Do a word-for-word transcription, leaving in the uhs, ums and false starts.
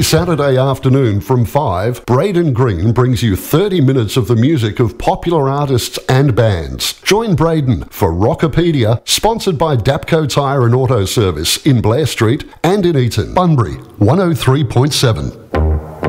Every Saturday afternoon from five, Braden Green brings you thirty minutes of the music of popular artists and bands. Join Braden for Rockopedia, sponsored by Dapco Tyre and Auto Service in Blair Street and in Eaton. Bunbury, one oh three point seven.